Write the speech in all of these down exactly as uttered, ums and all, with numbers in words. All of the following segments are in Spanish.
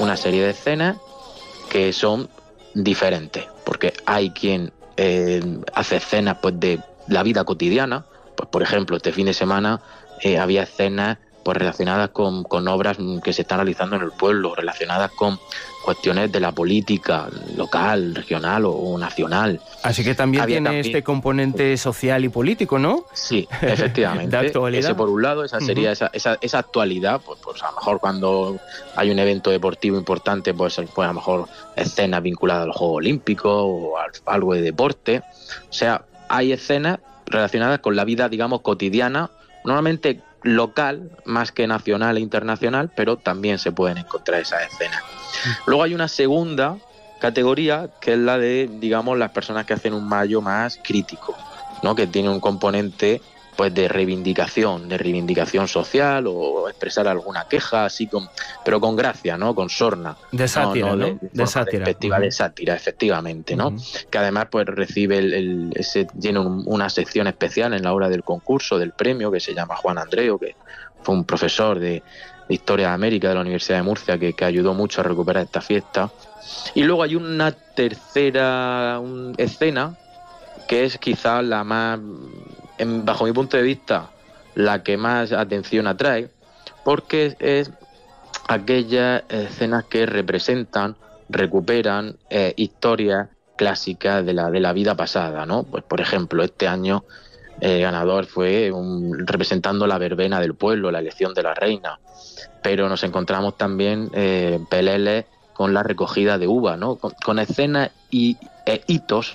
una serie de escenas que son diferentes, porque hay quien eh, hace escenas pues de la vida cotidiana. Pues por ejemplo, este fin de semana eh, había escenas pues relacionadas con, con obras que se están realizando en el pueblo, relacionadas con cuestiones de la política local, regional o, o nacional. Así que también Había tiene también, este componente social y político, ¿no? Sí, efectivamente. De actualidad. Ese por un lado, esa sería Uh-huh. esa, esa, esa actualidad, pues, pues a lo mejor cuando hay un evento deportivo importante, pues, pues a lo mejor escenas vinculadas a los Juegos Olímpicos o a algo de deporte. O sea, hay escenas relacionadas con la vida, digamos, cotidiana, normalmente local, más que nacional e internacional, pero también se pueden encontrar esas escenas. Luego hay una segunda categoría, que es la de, digamos, las personas que hacen un Mayo más crítico, ¿no? Que tiene un componente pues de reivindicación, de reivindicación social o expresar alguna queja, así con, pero con gracia, ¿no? Con sorna. De sátira, ¿no? ¿no? De, de, de, de sátira. Perspectiva uh-huh. de sátira, efectivamente, ¿no? Uh-huh. Que además pues recibe el, el ese, tiene un, una sección especial en la hora del concurso, del premio, que se llama Juan Andreu, que fue un profesor de, de Historia de América de la Universidad de Murcia que, que ayudó mucho a recuperar esta fiesta. Y luego hay una tercera un, escena que es quizás la más, en, bajo mi punto de vista, la que más atención atrae, porque es aquellas escenas que representan, recuperan eh, historias clásicas de la, de la vida pasada, ¿no? Pues por ejemplo, este año el eh, ganador fue un, representando la verbena del pueblo, la elección de la reina, pero nos encontramos también eh, peleles con la recogida de uva, ¿no? Con, con escenas y e hitos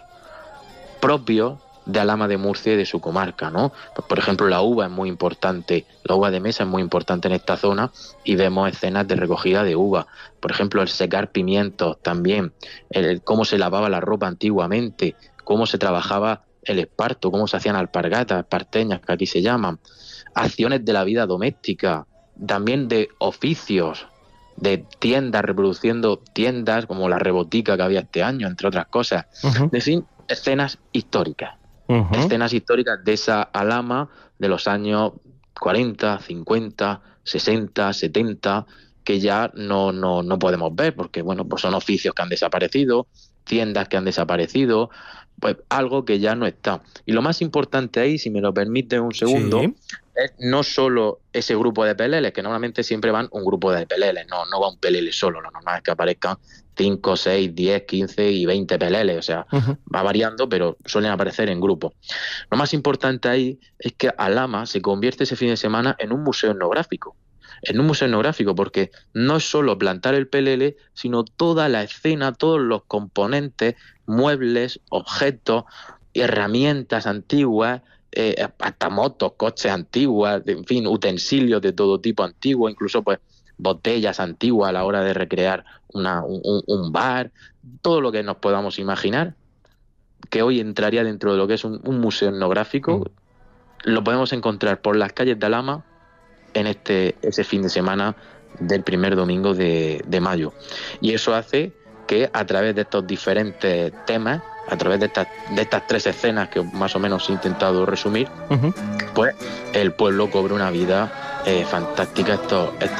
propios de Alhama de Murcia y de su comarca, ¿no? Pues, por ejemplo, la uva es muy importante, la uva de mesa es muy importante en esta zona y vemos escenas de recogida de uva. Por ejemplo, el secar pimientos también, el, cómo se lavaba la ropa antiguamente, cómo se trabajaba el esparto, cómo se hacían alpargatas, esparteñas, que aquí se llaman, acciones de la vida doméstica, también de oficios, de tiendas, reproduciendo tiendas como la Rebotica que había este año, entre otras cosas. Uh-huh. En fin, escenas históricas. Uh-huh. Escenas históricas de esa Alhama de los años cuarenta, cincuenta, sesenta, setenta, que ya no, no, no podemos ver, porque bueno, pues son oficios que han desaparecido, tiendas que han desaparecido, pues algo que ya no está. Y lo más importante ahí, si me lo permite un segundo, sí, es no solo ese grupo de peleles, que normalmente siempre van un grupo de peleles, no, no va un pelele solo, lo normal es que aparezcan cinco, seis, diez, quince y veinte peleles, o sea, uh-huh. va variando, pero suelen aparecer en grupo. Lo más importante ahí es que Alhama se convierte ese fin de semana en un museo etnográfico, en un museo etnográfico, porque no es solo plantar el pelele, sino toda la escena, todos los componentes, muebles, objetos, herramientas antiguas, eh, hasta motos, coches antiguas, en fin, utensilios de todo tipo antiguos, incluso pues botellas antiguas a la hora de recrear una, un, un bar, todo lo que nos podamos imaginar, que hoy entraría dentro de lo que es un, un museo etnográfico, mm. lo podemos encontrar por las calles de Alhama en este ese fin de semana del primer domingo de, de mayo. Y eso hace que a través de estos diferentes temas, a través de estas, de estas tres escenas que más o menos he intentado resumir, uh-huh. pues el pueblo cobre una vida eh, fantástica estos, estos